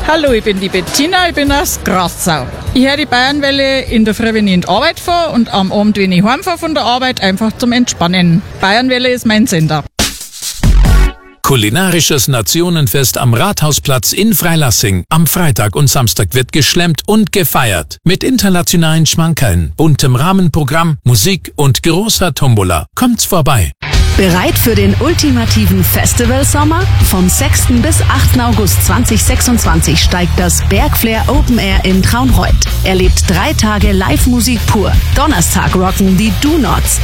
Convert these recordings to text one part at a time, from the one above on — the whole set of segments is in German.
Hallo, ich bin die Bettina, ich bin aus Grassau. Ich höre die Bayernwelle in der Früh, wenn ich in die Arbeit fahre und am Abend, wenn ich heimfahre von der Arbeit, einfach zum Entspannen. Bayernwelle ist mein Sender. Kulinarisches Nationenfest am Rathausplatz in Freilassing. Am Freitag und Samstag wird geschlemmt und gefeiert. Mit internationalen Schmankerln, buntem Rahmenprogramm, Musik und großer Tombola. Kommt's vorbei. Bereit für den ultimativen Festivalsommer? Vom 6. bis 8. August 2026 steigt das Bergflair Open Air in Traunreut. Erlebt 3 Tage Live-Musik pur. Donnerstag rocken die Do Nots,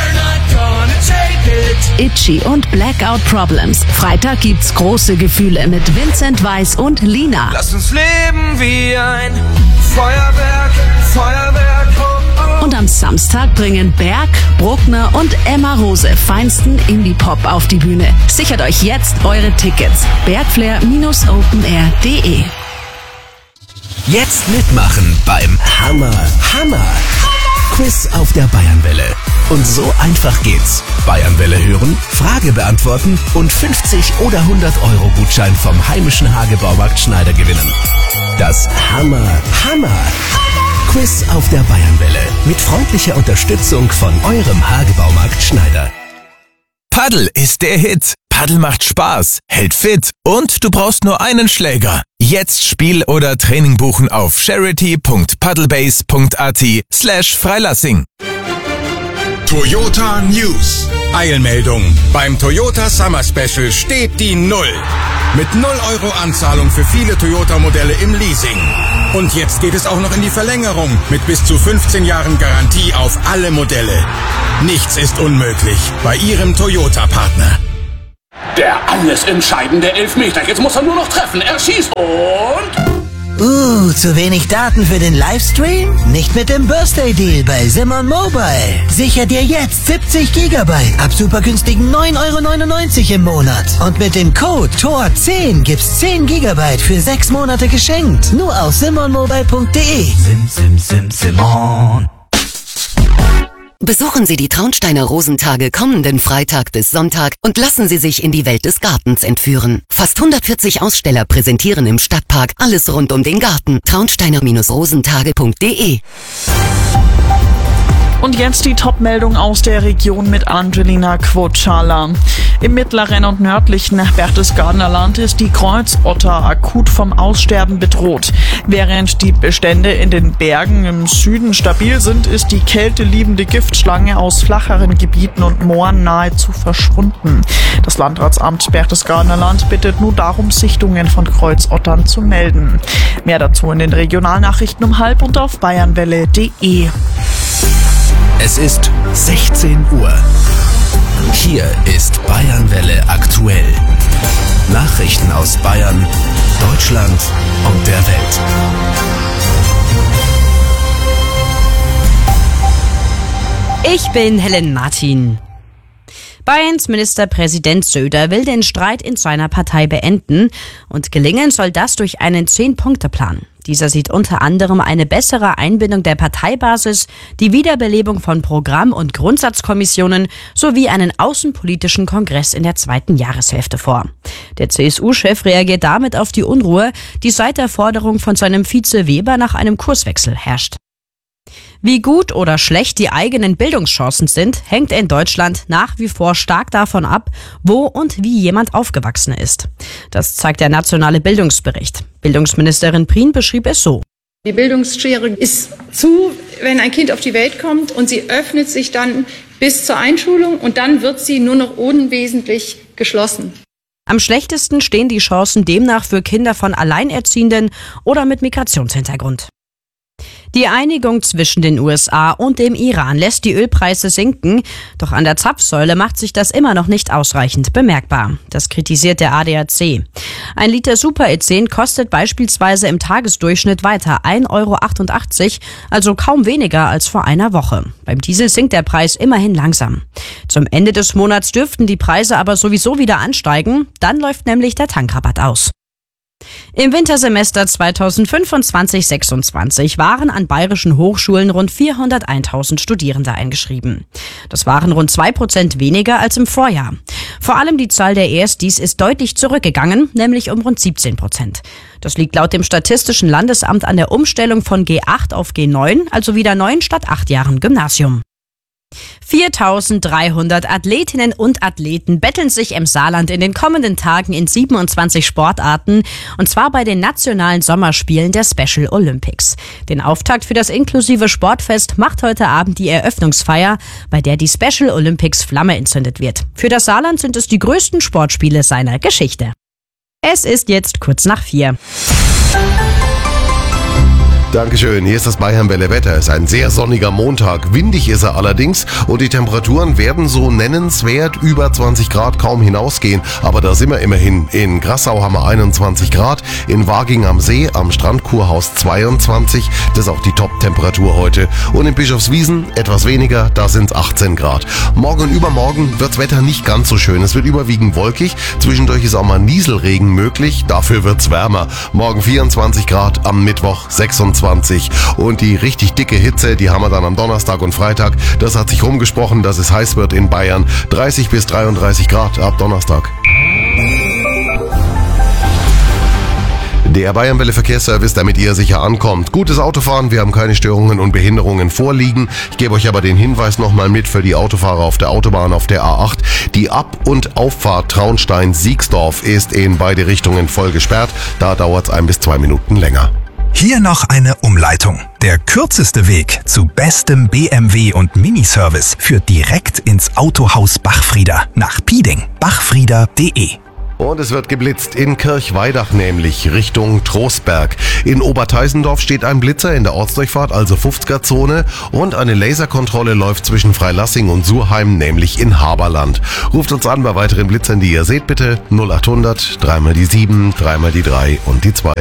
Itchy und Blackout Problems. Freitag gibt's große Gefühle mit Vincent Weiss und Lina. Lass uns leben wie ein Feuerwerk, Feuerwerk. Und am Samstag bringen Berg, Bruckner und Emma Rose feinsten Indie-Pop auf die Bühne. Sichert euch jetzt eure Tickets. Bergflair-openair.de. Jetzt mitmachen beim Hammer-Quiz auf der Bayernwelle. Und so einfach geht's. Bayernwelle hören, Frage beantworten und 50 oder 100 Euro Gutschein vom heimischen Hagebaumarkt Schneider gewinnen. Das Hammer-Quiz auf der Bayernwelle mit freundlicher Unterstützung von eurem Hagebaumarkt Schneider. Paddel ist der Hit. Paddel macht Spaß, hält fit und du brauchst nur einen Schläger. Jetzt Spiel oder Training buchen auf charity.paddlebase.at/Freilassing. Toyota News. Eilmeldung. Beim Toyota Summer Special steht die 0. Mit 0 Euro Anzahlung für viele Toyota-Modelle im Leasing. Und jetzt geht es auch noch in die Verlängerung mit bis zu 15 Jahren Garantie auf alle Modelle. Nichts ist unmöglich bei Ihrem Toyota-Partner. Der alles entscheidende Elfmeter. Jetzt muss er nur noch treffen. Er schießt und... zu wenig Daten für den Livestream? Nicht mit dem Birthday Deal bei Simon Mobile. Sicher dir jetzt 70 GB ab super günstigen 9,99 € im Monat. Und mit dem Code TOR10 gibt's 10 GB für 6 Monate geschenkt. Nur auf simonmobile.de. Simon. Besuchen Sie die Traunsteiner Rosentage kommenden Freitag bis Sonntag und lassen Sie sich in die Welt des Gartens entführen. Fast 140 Aussteller präsentieren im Stadtpark alles rund um den Garten. traunsteiner-rosentage.de. Und jetzt die Top-Meldung aus der Region mit Angelina Quotschala. Im mittleren und nördlichen Berchtesgadener Land ist die Kreuzotter akut vom Aussterben bedroht. Während die Bestände in den Bergen im Süden stabil sind, ist die kälteliebende Giftschlange aus flacheren Gebieten und Mooren nahezu verschwunden. Das Landratsamt Berchtesgadener Land bittet nun darum, Sichtungen von Kreuzottern zu melden. Mehr dazu in den Regionalnachrichten um 12:30 und auf bayernwelle.de. Es ist 16 Uhr. Hier ist Bayernwelle aktuell. Nachrichten aus Bayern, Deutschland und der Welt. Ich bin Helen Martin. Bayerns Ministerpräsident Söder will den Streit in seiner Partei beenden und gelingen soll das durch einen 10-Punkte-Plan. Dieser sieht unter anderem eine bessere Einbindung der Parteibasis, die Wiederbelebung von Programm- und Grundsatzkommissionen sowie einen außenpolitischen Kongress in der 2. Jahreshälfte vor. Der CSU-Chef reagiert damit auf die Unruhe, die seit der Forderung von seinem Vize Weber nach einem Kurswechsel herrscht. Wie gut oder schlecht die eigenen Bildungschancen sind, hängt in Deutschland nach wie vor stark davon ab, wo und wie jemand aufgewachsen ist. Das zeigt der nationale Bildungsbericht. Bildungsministerin Prien beschrieb es so. Die Bildungsschere ist zu, wenn ein Kind auf die Welt kommt, und sie öffnet sich dann bis zur Einschulung und dann wird sie nur noch unwesentlich geschlossen. Am schlechtesten stehen die Chancen demnach für Kinder von Alleinerziehenden oder mit Migrationshintergrund. Die Einigung zwischen den USA und dem Iran lässt die Ölpreise sinken, doch an der Zapfsäule macht sich das immer noch nicht ausreichend bemerkbar. Das kritisiert der ADAC. Ein Liter Superethen kostet beispielsweise im Tagesdurchschnitt weiter 1,88 €, also kaum weniger als vor einer Woche. Beim Diesel sinkt der Preis immerhin langsam. Zum Ende des Monats dürften die Preise aber sowieso wieder ansteigen, dann läuft nämlich der Tankrabatt aus. Im Wintersemester 2025/26 waren an bayerischen Hochschulen rund 401.000 Studierende eingeschrieben. Das waren rund 2% weniger als im Vorjahr. Vor allem die Zahl der Erstis ist deutlich zurückgegangen, nämlich um rund 17%. Das liegt laut dem Statistischen Landesamt an der Umstellung von G8 auf G9, also wieder 9 statt 8 Jahren Gymnasium. 4.300 Athletinnen und Athleten betteln sich im Saarland in den kommenden Tagen in 27 Sportarten, und zwar bei den nationalen Sommerspielen der Special Olympics. Den Auftakt für das inklusive Sportfest macht heute Abend die Eröffnungsfeier, bei der die Special Olympics Flamme entzündet wird. Für das Saarland sind es die größten Sportspiele seiner Geschichte. Es ist jetzt kurz nach 4. Dankeschön, hier ist das Bayernwelle Wetter. Es ist ein sehr sonniger Montag. Windig ist er allerdings und die Temperaturen werden so nennenswert über 20 Grad kaum hinausgehen. Aber da sind wir immerhin. In Grassau haben wir 21 Grad, in Waging am See am Strandkurhaus 22. Das ist auch die Top-Temperatur heute. Und in Bischofswiesen etwas weniger, da sind es 18 Grad. Morgen und übermorgen wird das Wetter nicht ganz so schön. Es wird überwiegend wolkig. Zwischendurch ist auch mal Nieselregen möglich. Dafür wird es wärmer. Morgen 24 Grad, am Mittwoch 26. Und die richtig dicke Hitze, die haben wir dann am Donnerstag und Freitag. Das hat sich rumgesprochen, dass es heiß wird in Bayern. 30 bis 33 Grad ab Donnerstag. Der Bayernwelle Verkehrsservice, damit ihr sicher ankommt. Gutes Autofahren, wir haben keine Störungen und Behinderungen vorliegen. Ich gebe euch aber den Hinweis nochmal mit für die Autofahrer auf der Autobahn auf der A8. Die Ab- und Auffahrt Traunstein-Siegsdorf ist in beide Richtungen voll gesperrt. Da dauert es 1 bis 2 Minuten länger. Hier noch eine Umleitung. Der kürzeste Weg zu bestem BMW und Miniservice führt direkt ins Autohaus Bachfrieder nach Pieding. Bachfrieder.de. Und es wird geblitzt in Kirchweidach, nämlich Richtung Trostberg. In Oberteisendorf steht ein Blitzer in der Ortsdurchfahrt, also 50er-Zone. Und eine Laserkontrolle läuft zwischen Freilassing und Surheim, nämlich in Haberland. Ruft uns an bei weiteren Blitzern, die ihr seht, bitte 0800 3 mal die 7, 3 mal die 3 und die 2.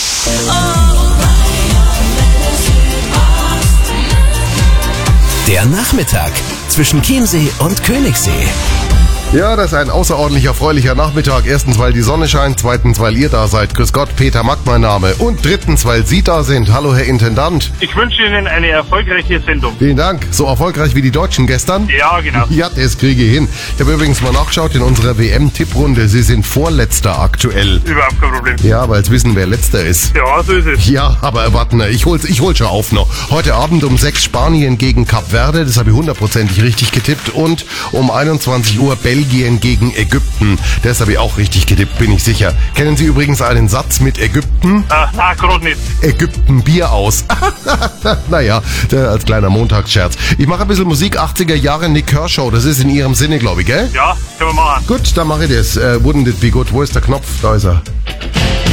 Der Nachmittag zwischen Chiemsee und Königssee. Ja, das ist ein außerordentlich erfreulicher Nachmittag. Erstens, weil die Sonne scheint. Zweitens, weil ihr da seid. Grüß Gott, Peter Mack mein Name. Und drittens, weil Sie da sind. Hallo, Herr Intendant. Ich wünsche Ihnen eine erfolgreiche Sendung. Vielen Dank. So erfolgreich wie die Deutschen gestern? Ja, genau. Ja, das kriege ich hin. Ich habe übrigens mal nachgeschaut in unserer WM-Tipprunde. Sie sind Vorletzter aktuell. Überhaupt kein Problem. Ja, weil Sie wissen, wer Letzter ist. Ja, so ist es. Ja, aber warten, ich hol's schon auf noch. Heute Abend um 6 Spanien gegen Kap Verde. Das habe ich 100%ig richtig getippt. Und um 21 Uhr Belgien gegen Ägypten. Das habe ich auch richtig getippt, bin ich sicher. Kennen Sie übrigens einen Satz mit Ägypten? Gerade nicht. Ägypten Bier aus. Naja, als kleiner Montagsscherz. Ich mache ein bisschen Musik, 80er Jahre Nick Kershaw. Das ist in Ihrem Sinne, glaube ich, gell? Ja, können wir machen. Gut, dann mache ich das. Wouldn't it be good? Wo ist der Knopf? Da ist er.